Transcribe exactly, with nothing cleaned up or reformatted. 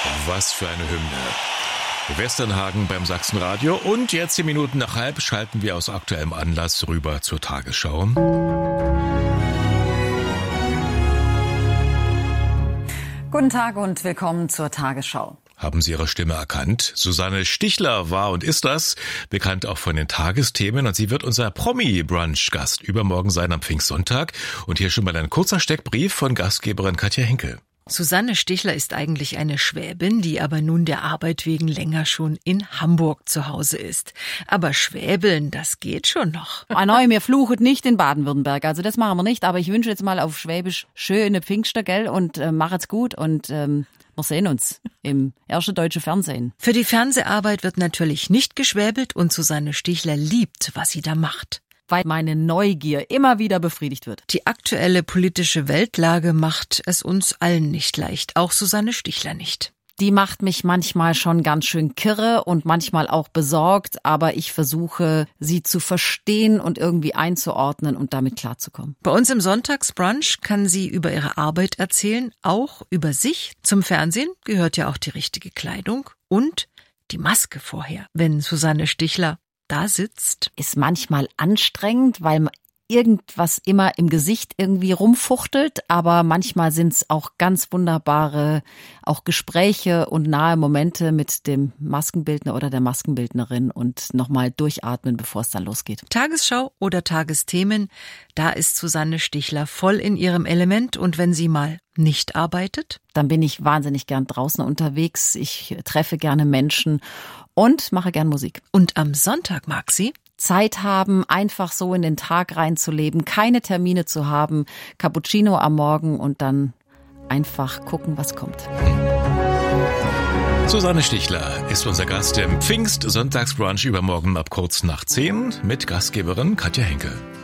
Was für eine Hymne. Westernhagen beim Sachsenradio. Und jetzt zehn Minuten nach halb schalten wir aus aktuellem Anlass rüber zur Tagesschau. Guten Tag und willkommen zur Tagesschau. Haben Sie Ihre Stimme erkannt? Susanne Stichler war und ist das, bekannt auch von den Tagesthemen. Und sie wird unser Promi-Brunch-Gast übermorgen sein am Pfingstsonntag. Und hier schon mal ein kurzer Steckbrief von Gastgeberin Katja Henkel. Susanne Stichler ist eigentlich eine Schwäbin, die aber nun der Arbeit wegen länger schon in Hamburg zu Hause ist. Aber Schwäbeln, das geht schon noch. Ah nein, wir fluchen nicht in Baden-Württemberg, also das machen wir nicht. Aber ich wünsche jetzt mal auf Schwäbisch schöne Pfingster, gell, und äh, machet's gut und ähm, wir sehen uns im ersten deutschen Fernsehen. Für die Fernseharbeit wird natürlich nicht geschwäbelt und Susanne Stichler liebt, was sie da macht. Weil meine Neugier immer wieder befriedigt wird. Die aktuelle politische Weltlage macht es uns allen nicht leicht, auch Susanne Stichler nicht. Die macht mich manchmal schon ganz schön kirre und manchmal auch besorgt, aber ich versuche, sie zu verstehen und irgendwie einzuordnen und damit klarzukommen. Bei uns im Sonntagsbrunch kann sie über ihre Arbeit erzählen, auch über sich. Zum Fernsehen gehört ja auch die richtige Kleidung und die Maske vorher, wenn Susanne Stichler da sitzt. Ist manchmal anstrengend, weil irgendwas immer im Gesicht irgendwie rumfuchtelt, aber manchmal sind es auch ganz wunderbare auch Gespräche und nahe Momente mit dem Maskenbildner oder der Maskenbildnerin und nochmal durchatmen, bevor es dann losgeht. Tagesschau oder Tagesthemen, da ist Susanne Stichler voll in ihrem Element und wenn sie mal nicht arbeitet? Dann bin ich wahnsinnig gern draußen unterwegs, ich treffe gerne Menschen und mache gern Musik. Und am Sonntag mag sie Zeit haben, einfach so in den Tag reinzuleben, keine Termine zu haben, Cappuccino am Morgen und dann einfach gucken, was kommt. Susanne Stichler ist unser Gast im Pfingst-Sonntagsbrunch übermorgen ab kurz nach zehn mit Gastgeberin Katja Henkel.